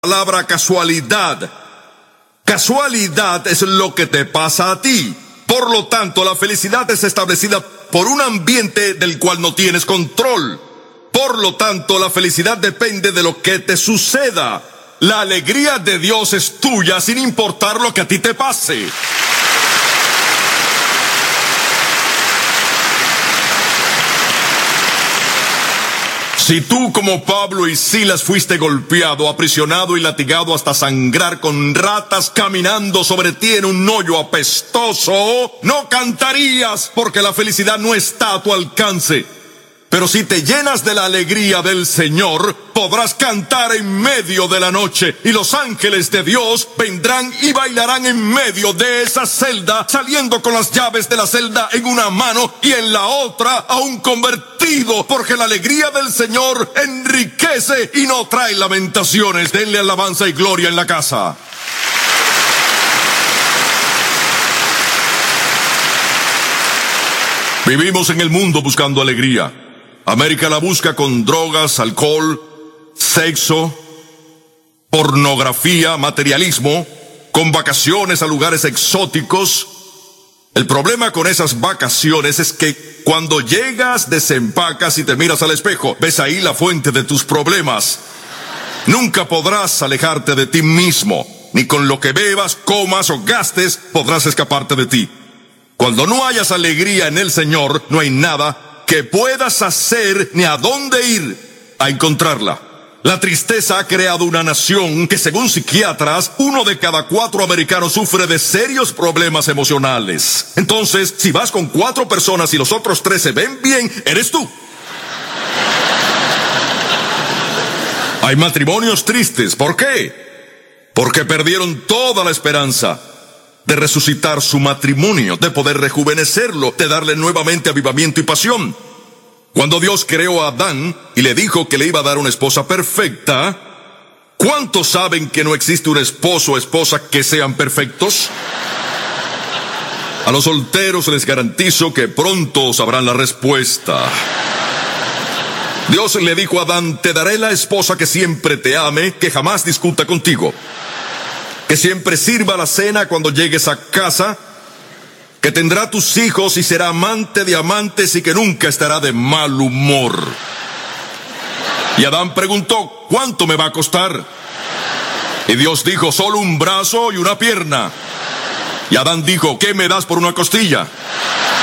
palabra casualidad. Casualidad es lo que te pasa a ti. Por lo tanto, la felicidad es establecida por un ambiente del cual no tienes control. Por lo tanto, la felicidad depende de lo que te suceda. La alegría de Dios es tuya sin importar lo que a ti te pase. Si tú, como Pablo y Silas, fuiste golpeado, aprisionado y latigado hasta sangrar, con ratas caminando sobre ti en un hoyo apestoso, no cantarías, porque la felicidad no está a tu alcance. Pero si te llenas de la alegría del Señor, podrás cantar en medio de la noche, y los ángeles de Dios vendrán y bailarán en medio de esa celda, saliendo con las llaves de la celda en una mano y en la otra a un convertido, porque la alegría del Señor enriquece y no trae lamentaciones. Denle alabanza y gloria en la casa. Vivimos en el mundo buscando alegría. América la busca con drogas, alcohol, sexo, pornografía, materialismo, con vacaciones a lugares exóticos. El problema con esas vacaciones es que cuando llegas, desempacas y te miras al espejo, ves ahí la fuente de tus problemas. Nunca podrás alejarte de ti mismo, ni con lo que bebas, comas o gastes podrás escaparte de ti. Cuando no hayas alegría en el Señor, no hay nada que puedas hacer ni a dónde ir a encontrarla. La tristeza ha creado una nación que, según psiquiatras, 1 de cada 4 americanos sufre de serios problemas emocionales. Entonces, si vas con 4 personas y los otros 3 se ven bien, eres tú. Hay matrimonios tristes. ¿Por qué? Porque perdieron toda la esperanza de resucitar su matrimonio, de poder rejuvenecerlo, de darle nuevamente avivamiento y pasión. Cuando Dios creó a Adán y le dijo que le iba a dar una esposa perfecta, ¿cuántos saben que no existe un esposo o esposa que sean perfectos? A los solteros les garantizo que pronto sabrán la respuesta. Dios le dijo a Adán: te daré la esposa que siempre te ame, que jamás discuta contigo, que siempre sirva la cena cuando llegues a casa, que tendrá tus hijos y será amante de amantes y que nunca estará de mal humor. Y Adán preguntó: ¿cuánto me va a costar? Y Dios dijo: solo un brazo y una pierna. Y Adán dijo: ¿qué me das por una costilla?